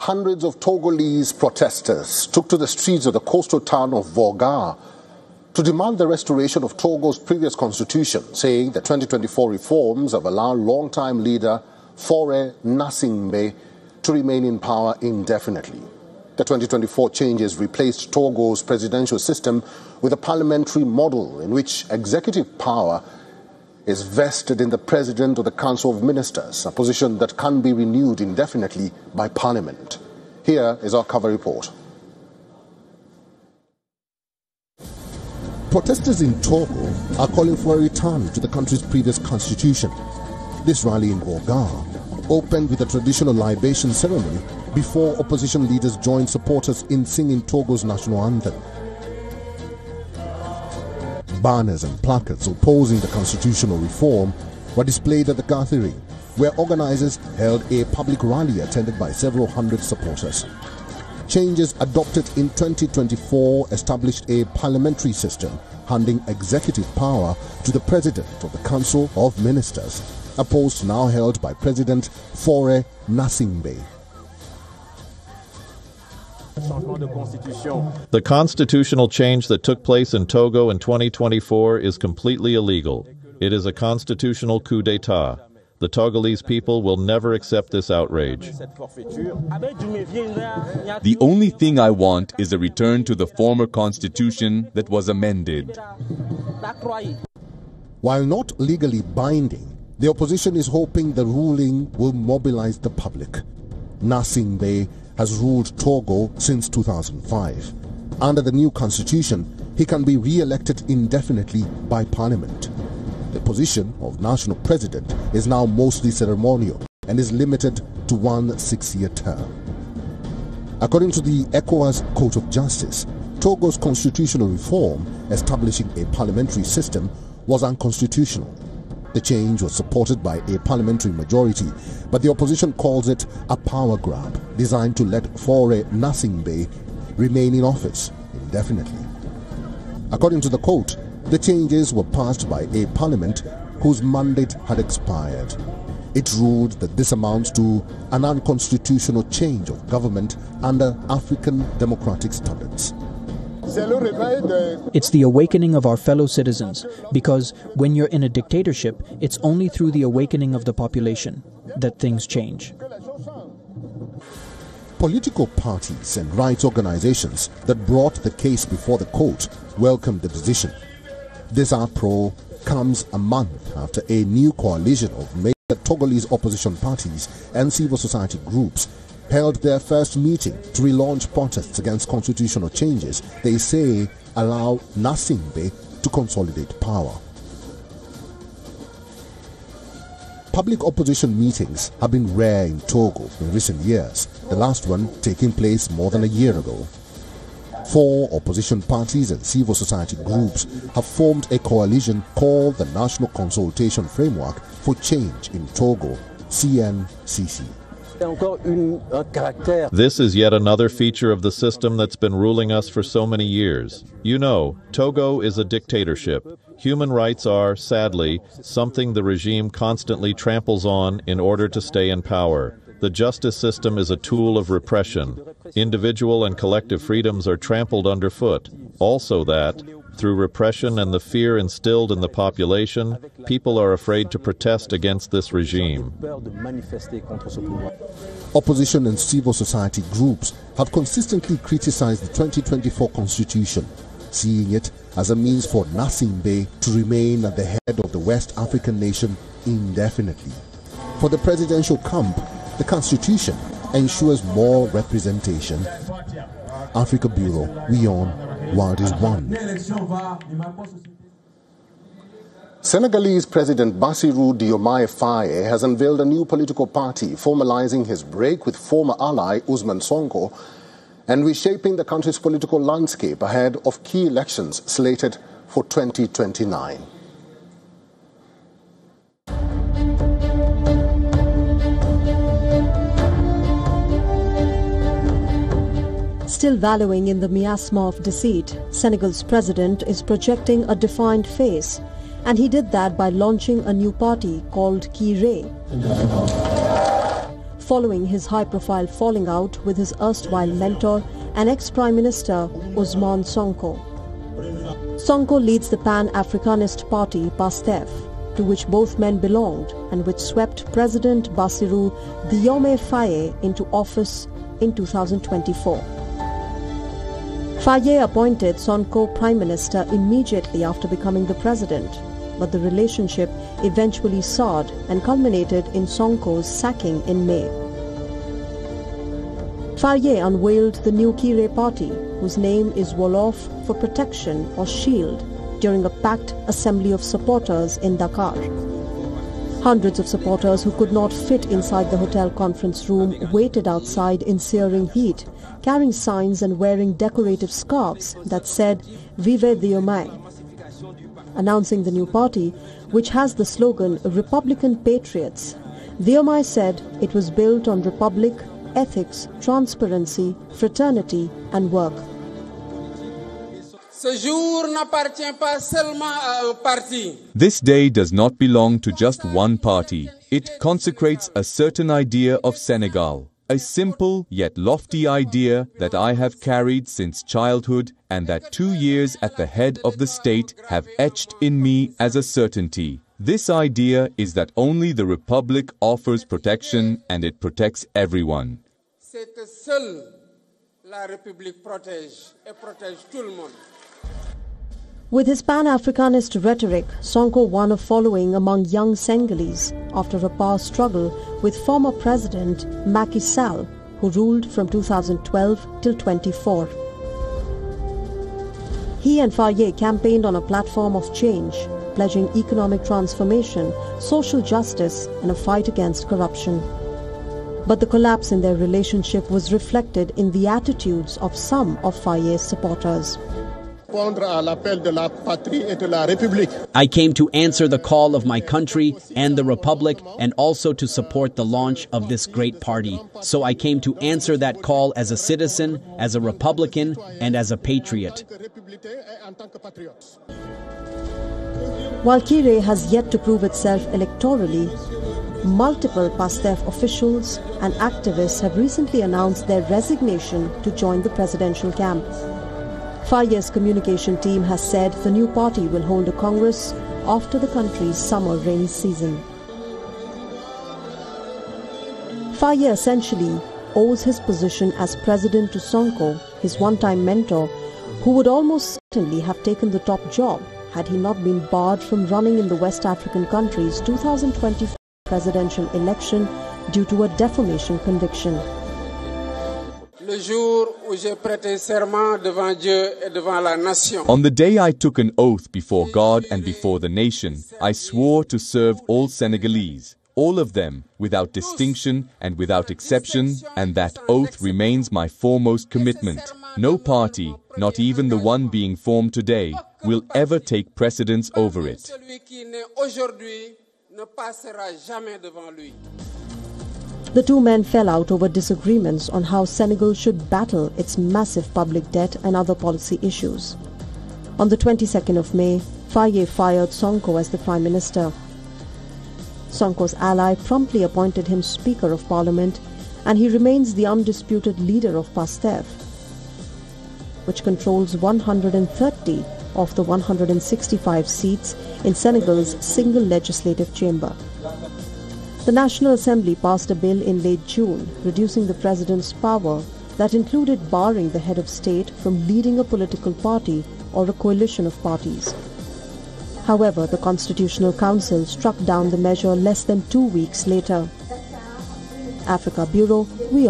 Hundreds of Togolese protesters took to the streets of the coastal town of Vorga to demand the restoration of Togo's previous constitution, saying the 2024 reforms have allowed long-time leader Faure Gnassingbé to remain in power indefinitely. The 2024 changes replaced Togo's presidential system with a parliamentary model in which executive power is vested in the President of the Council of Ministers, a position that can be renewed indefinitely by Parliament. Here is our cover report. Protesters in Togo are calling for a return to the country's previous constitution. This rally in Vorga opened with a traditional libation ceremony before opposition leaders joined supporters in singing Togo's national anthem. Banners and placards opposing the constitutional reform were displayed at the gathering, where organizers held a public rally attended by several hundred supporters. Changes adopted in 2024 established a parliamentary system handing executive power to the President of the Council of Ministers, a post now held by President Faure Gnassingbé. The constitutional change that took place in Togo in 2024 is completely illegal. It is a constitutional coup d'etat. The Togolese people will never accept this outrage. The only thing I want is a return to the former constitution that was amended. While not legally binding, the opposition is hoping the ruling will mobilize the public. Gnassingbé has ruled Togo since 2005. Under the new constitution, he can be re-elected indefinitely by Parliament. The position of national president is now mostly ceremonial and is limited to one 6-year term. According to the ECOWAS Court of Justice, Togo's constitutional reform establishing a parliamentary system was unconstitutional. The change was supported by a parliamentary majority, but the opposition calls it a power grab designed to let Faure Gnassingbé remain in office indefinitely. According to the court, the changes were passed by a parliament whose mandate had expired. It ruled that this amounts to an unconstitutional change of government under African democratic standards. It's the awakening of our fellow citizens, because when you're in a dictatorship, it's only through the awakening of the population that things change. Political parties and rights organizations that brought the case before the court welcomed the decision. This outpour comes a month after a new coalition of major Togolese opposition parties and civil society groups held their first meeting to relaunch protests against constitutional changes they say allow Gnassingbé to consolidate power. Public opposition meetings have been rare in Togo in recent years, the last one taking place more than a year ago. 4 opposition parties and civil society groups have formed a coalition called the National Consultation Framework for Change in Togo, CNCC. This is yet another feature of the system that's been ruling us for so many years. You know, Togo is a dictatorship. Human rights are, sadly, something the regime constantly tramples on in order to stay in power. The justice system is a tool of repression. Individual and collective freedoms are trampled underfoot. Also that, through repression and the fear instilled in the population, people are afraid to protest against this regime. Opposition and civil society groups have consistently criticized the 2024 constitution, seeing it as a means for Gnassingbé to remain at the head of the West African nation indefinitely. For the presidential camp, the constitution ensures more representation. Africa Bureau, WION, World is One. Senegalese President Bassirou Diomaye Faye has unveiled a new political party, formalizing his break with former ally Ousmane Sonko and reshaping the country's political landscape ahead of key elections slated for 2029. Still wallowing in the miasma of deceit, Senegal's president is projecting a defined face, and he did that by launching a new party called Kire. following his high-profile falling out with his erstwhile mentor and ex-Prime Minister Ousmane Sonko. Sonko leads the Pan-Africanist party PASTEF, to which both men belonged and which swept President Bassirou Diomaye Faye into office in 2024. Faye appointed Sonko Prime Minister immediately after becoming the president, but the relationship eventually soured and culminated in Sonko's sacking in May. Faye unveiled the new Kire party, whose name is Wolof for protection or shield, during a packed assembly of supporters in Dakar. Hundreds of supporters who could not fit inside the hotel conference room waited outside in searing heat, carrying signs and wearing decorative scarves that said "Vive Diomaye." Announcing the new party, which has the slogan Republican Patriots, Diomaye said it was built on republic, ethics, transparency, fraternity and work. This day does not belong to just one party. It consecrates a certain idea of Senegal, a simple yet lofty idea that I have carried since childhood and that 2 years at the head of the state have etched in me as a certainty. This idea is that only the Republic offers protection and it protects everyone. With his Pan-Africanist rhetoric, Sonko won a following among young Senegalese after a power struggle with former President Macky Sall, who ruled from 2012 till 2024. He and Faye campaigned on a platform of change, pledging economic transformation, social justice and a fight against corruption. But the collapse in their relationship was reflected in the attitudes of some of Faye's supporters. I came to answer the call of my country and the Republic and also to support the launch of this great party. So I came to answer that call as a citizen, as a Republican, and as a patriot. While Kire has yet to prove itself electorally, multiple PASTEF officials and activists have recently announced their resignation to join the presidential camp. Faye's communication team has said the new party will hold a congress after the country's summer rainy season. Faye essentially owes his position as president to Sonko, his one-time mentor, who would almost certainly have taken the top job had he not been barred from running in the West African country's 2024 presidential election due to a defamation conviction. On the day I took an oath before God and before the nation, I swore to serve all Senegalese, all of them, without distinction and without exception, and that oath remains my foremost commitment. No party, not even the one being formed today, will ever take precedence over it. The two men fell out over disagreements on how Senegal should battle its massive public debt and other policy issues. On the 22nd of May, Faye fired Sonko as the Prime Minister. Sonko's ally promptly appointed him Speaker of Parliament, and he remains the undisputed leader of PASTEF, which controls 130 of the 165 seats in Senegal's single legislative chamber. The National Assembly passed a bill in late June reducing the president's power that included barring the head of state from leading a political party or a coalition of parties. However, the Constitutional Council struck down the measure less than 2 weeks later. Africa Bureau, we